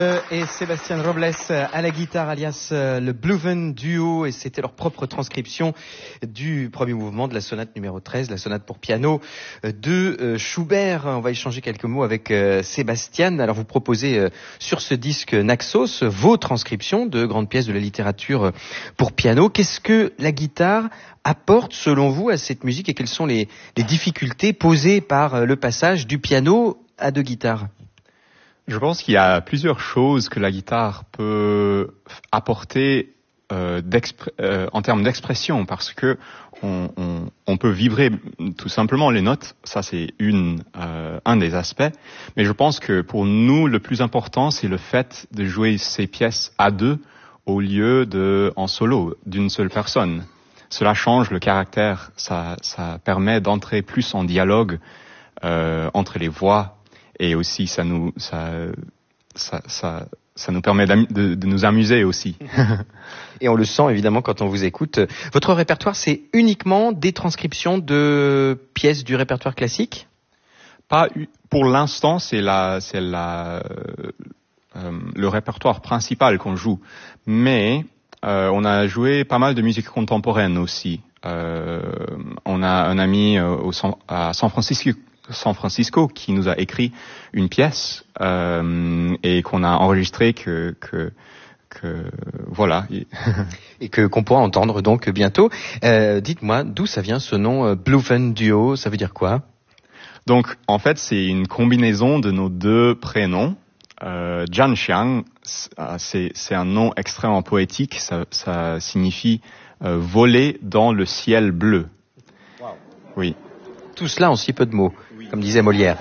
Et Sébastien Robles à la guitare, alias le Bluven Duo, et c'était leur propre transcription du premier mouvement de la sonate numéro 13, la sonate pour piano de Schubert. On va échanger quelques mots avec Sébastien. Alors vous proposez sur ce disque Naxos vos transcriptions de grandes pièces de la littérature pour piano. Qu'est-ce que la guitare apporte selon vous à cette musique et quelles sont les difficultés posées par le passage du piano à deux guitares ? Je pense qu'il y a plusieurs choses que la guitare peut apporter en termes d'expression, parce que on peut vibrer tout simplement les notes. Ça, c'est un des aspects. Mais je pense que pour nous, le plus important, c'est le fait de jouer ces pièces à deux au lieu en solo d'une seule personne. Cela change le caractère. Ça permet d'entrer plus en dialogue entre les voix. Et aussi, ça nous permet de nous amuser aussi. Et on le sent évidemment quand on vous écoute. Votre répertoire, c'est uniquement des transcriptions de pièces du répertoire classique ? Pas pour l'instant, c'est le répertoire principal qu'on joue. Mais on a joué pas mal de musique contemporaine aussi. On a un ami à San Francisco qui nous a écrit une pièce et qu'on a enregistré que voilà et qu'on pourra entendre donc bientôt. Dites-moi d'où ça vient ce nom Bluven Duo, ça veut dire quoi ? Donc en fait c'est une combinaison de nos deux prénoms. Jian Xiang, c'est un nom extrêmement poétique, ça signifie voler dans le ciel bleu. Wow. Oui. Tout cela en si peu de mots, oui, comme disait Molière.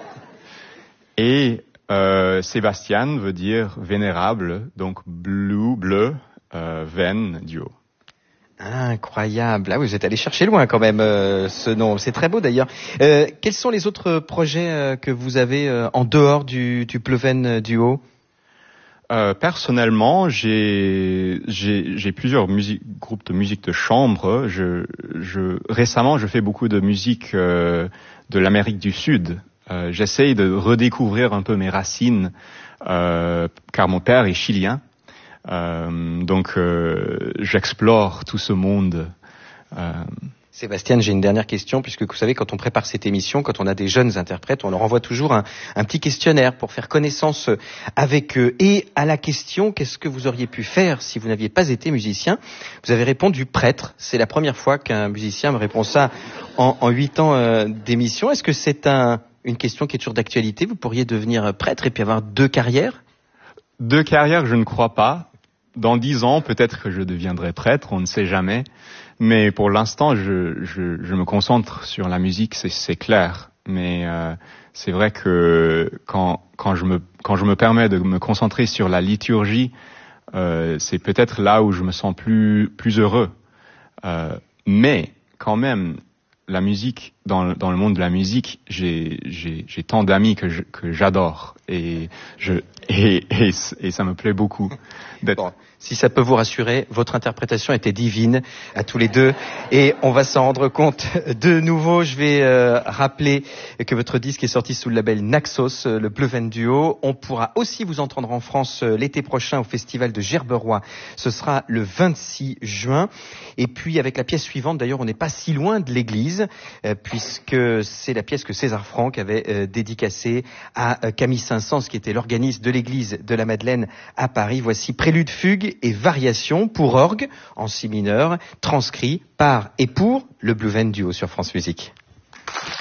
Et Sébastien veut dire vénérable, donc bleu, Ven, duo. Incroyable. Ah oui, vous êtes allé chercher loin quand même ce nom. C'est très beau d'ailleurs. Quels sont les autres projets que vous avez en dehors du Bluven Duo ? Personnellement, j'ai plusieurs groupes de musique de chambre. Récemment, je fais beaucoup de musique de l'Amérique du Sud. J'essaye de redécouvrir un peu mes racines, car mon père est chilien. Donc, j'explore tout ce monde. Sébastien, j'ai une dernière question, puisque vous savez, quand on prépare cette émission, quand on a des jeunes interprètes, on leur envoie toujours un petit questionnaire pour faire connaissance avec eux. Et à la question, qu'est-ce que vous auriez pu faire si vous n'aviez pas été musicien ? Vous avez répondu prêtre. C'est la première fois qu'un musicien me répond ça en 8 ans d'émission. Est-ce que c'est une question qui est toujours d'actualité ? Vous pourriez devenir prêtre et puis avoir 2 carrières ? 2 carrières, je ne crois pas. Dans 10 ans, peut-être que je deviendrai prêtre, on ne sait jamais. Mais pour l'instant, je me concentre sur la musique, c'est clair. Mais c'est vrai que quand je me permets de me concentrer sur la liturgie, c'est peut-être là où je me sens plus heureux. Mais quand même, la musique, dans le monde de la musique, j'ai tant d'amis que j'adore et ça me plaît beaucoup d'être. Bon, si ça peut vous rassurer, votre interprétation était divine à tous les deux et on va s'en rendre compte de nouveau. Je vais rappeler que votre disque est sorti sous le label Naxos, le Bluven Duo. On pourra aussi vous entendre en France l'été prochain au festival de Gerberoy. Ce sera le 26 juin. Et puis avec la pièce suivante, d'ailleurs, on n'est pas si loin de l'église puisque c'est la pièce que César Franck avait dédicacée à Camille Saint-Saëns, qui était l'organiste de l'église de la Madeleine à Paris. Voici Prélude, fugue et variation pour orgue en si mineur, transcrit par et pour le Bluven Duo sur France Musique.